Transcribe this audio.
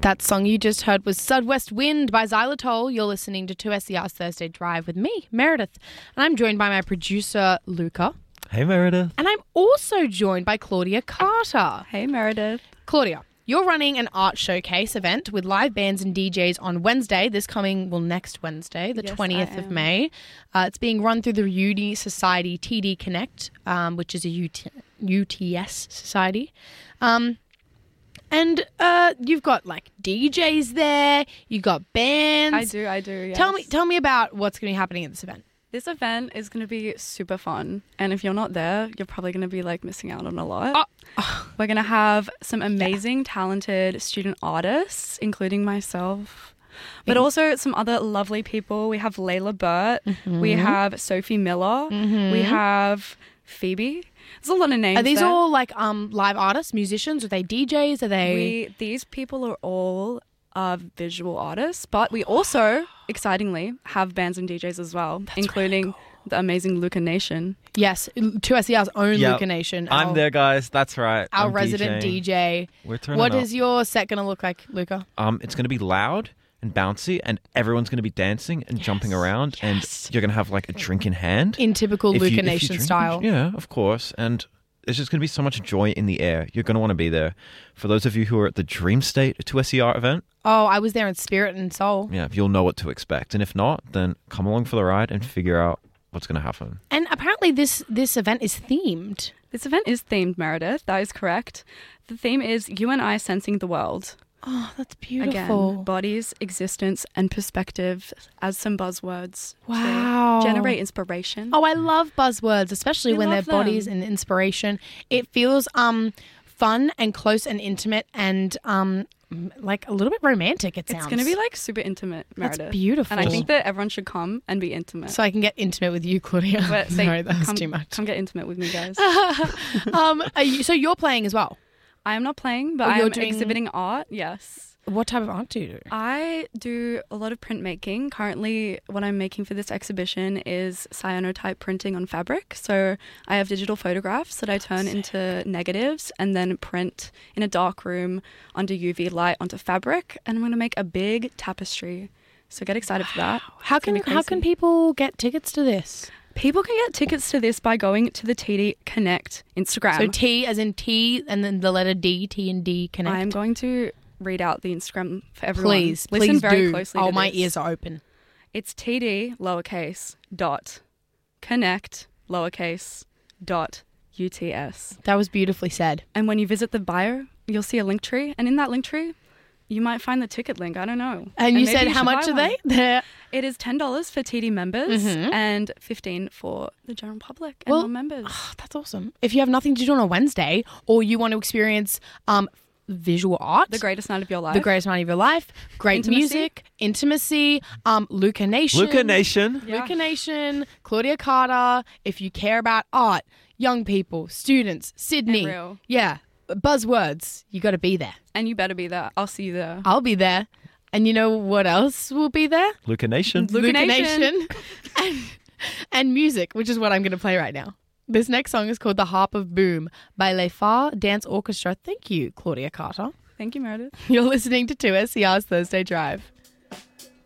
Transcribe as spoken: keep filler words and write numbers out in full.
That song you just heard was Southwest Wind by Xylitol. You're listening to two S E R's Thursday Drive with me, Meredith. And I'm joined by my producer, Luca. Hey, Meredith. And I'm also joined by Claudia Carter. Hey, Meredith. Claudia, you're running an art showcase event with live bands and D Js on Wednesday, this coming, well, next Wednesday, the Yes, twentieth I of am. May. Uh, it's being run through the Uni Society T D Connect, um, which is a U T- U T S society. Um, and uh, you've got like D Js there, you've got bands. I do, I do, yes. Tell me, tell me about what's going to be happening at this event. This event is going to be super fun. And if you're not there, you're probably going to be like missing out on a lot. Oh. We're going to have some amazing, talented student artists, including myself. But also some other lovely people. We have Layla Burt. Mm-hmm. We have Sophie Miller. Mhm. We have Phoebe. There's a lot of names Are these there. all like um live artists, musicians? Are they D Js? Are they? We, these people are all uh, visual artists, but we also, excitingly, have bands and D Js as well, including really cool. the amazing Luca Nation. Yes, two S E R's own Yep. Luca Nation. I'm our, there, guys. That's right. Our I'm resident DJing. D J. We're turning What up. is your set going to look like, Luca? Um, it's going to be loud and bouncy, and everyone's going to be dancing and jumping around, yes. and you're going to have like a drink in hand. In typical If Luca you- if you Nation drink, style. Yeah, of course. And there's just going to be so much joy in the air. You're going to want to be there. For those of you who are at the Dream State two S E R event, Oh, I was there in spirit and soul. yeah, you'll know what to expect. And if not, then come along for the ride and figure out what's going to happen. And apparently this this event is themed. This event is themed, Meredith. That is correct. The theme is You and I Sensing the World. Oh, that's beautiful. Again, bodies, existence, and perspective as some buzzwords Wow. to generate inspiration. Oh, I love buzzwords, especially We when they're love bodies them. and inspiration. It feels um fun and close and intimate and um like a little bit romantic, it sounds. It's going to be like super intimate, That's Meredith. beautiful. And I think that everyone should come and be intimate. So I can get intimate with you, Claudia. But say, Sorry, that was come, too much. Come get intimate with me, guys. um, are you, so you're playing as well. I am not playing, but Oh, I you're am doing- exhibiting art, yes. What type of art do you do? I do a lot of printmaking. Currently, what I'm making for this exhibition is cyanotype printing on fabric. So I have digital photographs that I turn into negatives and then print in a dark room under U V light onto fabric. And I'm going to make a big tapestry. So get excited for that. How It's can gonna be how can crazy. people get tickets to this? People can get tickets to this by going to the T D Connect Instagram. So T as in T and then the letter D, T and D connect. I'm going to read out the Instagram for everyone. Please, Listen please very do. closely Oh, to my this. ears are open. It's T D lowercase dot connect lowercase dot U T S. That was beautifully said. And when you visit the bio, you'll see a link tree. And in that link tree, you might find the ticket link. I don't know. And, you maybe said how should much buy are one. they? They're It is ten dollars for T D members Mhm. and fifteen dollars for the general public and Well, non-members. Oh, that's awesome. If you have nothing to do on a Wednesday or you want to experience um, visual art, The greatest night of your life. the greatest night of your life, great Intimacy. music, intimacy, um, Luca Nation. Luca Nation. Yeah. Luca Nation, Claudia Carter. If you care about art, young people, students, Sydney. Real. Yeah, buzzwords. You got to be there. And you better be there. I'll see you there. I'll be there. And you know what else will be there? Luca Nation. Luca Nation. and, and music, which is what I'm going to play right now. This next song is called The Harp of Boom by Les Phares Dance Orchestra. Thank you, Claudia Carter. Thank you, Meredith. You're listening to two S E R's Thursday Drive.